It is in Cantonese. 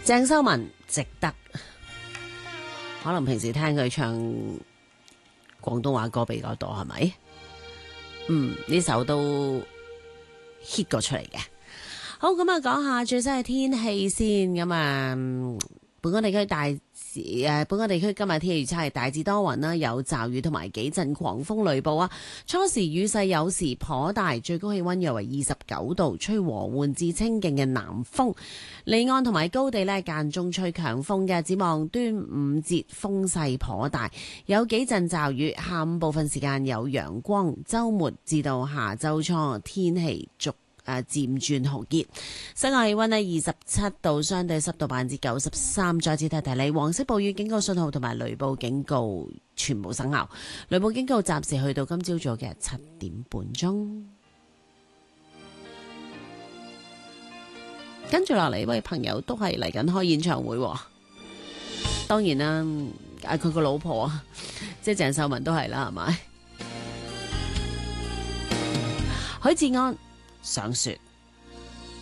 鄭秀文值得，可能平時聽佢唱廣東話歌比較多，係咪？呢首都 hit 過出嚟嘅。好，咁啊，講下最新嘅天氣先。咁啊，本港地區今日天氣預測係大致多雲啦，有驟雨同埋幾陣狂風雷暴啊。初時雨勢有時頗大，最高氣溫約為29度，吹和緩至清勁嘅南風。離岸同埋高地呢間中吹強風嘅，展望端午節風勢頗大，有幾陣驟雨，下午部分時間有陽光，週末至到下週初天氣漸轉酷熱，室外氣溫呢27度，相對濕度93%。再次提提你，黃色暴雨警告信號同埋雷暴警告全部生效。雷暴警告暫時去到今朝早嘅7點半鐘。跟住落嚟，位朋友都係嚟緊開演唱會，當然啦，佢個老婆啊，即係鄭秀文都係啦，係咪？許志安上雪。